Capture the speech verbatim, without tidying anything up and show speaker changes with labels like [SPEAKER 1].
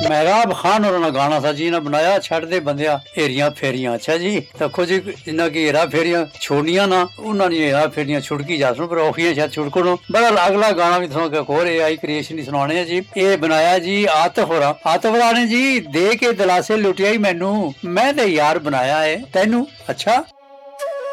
[SPEAKER 1] ਮਹਿਰਾਬ ਖਾਨ ਹੋਰਾਂ ਦਾ ਗਾਣਾ ਸੀ ਜੀ, ਇਹਨਾਂ ਬਣਾਇਆ ਛੱਡਦੇ ਬੰਦਿਆ ਏਰੀਆਂ ਫੇਰੀਆਂ। ਅੱਛਾ ਜੀ, ਦੇਖੋ ਜੀ ਜਿੰਨਾ ਕੀ ਏਰਾ ਫੇਰੀਆਂ ਛੋੜਨੀਆਂ ਨਾ, ਉਹਨਾਂ ਦੀਆਂ ਏਰਾ ਫੇਰੀਆਂ ਛੁੜਕੀ ਜਾ ਸੁਣ, ਪਰ ਔਖੀਆਂ ਸ਼ਾਇਦ ਛੁੜਕੋ ਨੂੰ। ਬੜਾ ਅਗਲਾ ਗਾਣਾ ਵੀ ਤੁਹਾਨੂੰ ਹੋਰ ਏ ਆਈ ਕ੍ਰੀਏਸ਼ਨ ਹੀ ਸੁਣਾਉਣੇ ਆ ਜੀ। ਇਹ ਬਣਾਇਆ ਜੀ ਆਤਿਫ ਹੋਰਾਂ, ਆਤਿਫ ਹੋਰਾਂ ਨੇ ਜੀ। ਦੇ ਕੇ ਦਿਲਾਸੇ ਲੁੱਟਿਆ ਹੀ ਮੈਨੂੰ, ਮੈਂ ਤੇ ਯਾਰ ਬਣਾਇਆ ਏ ਤੈਨੂੰ। ਅੱਛਾ।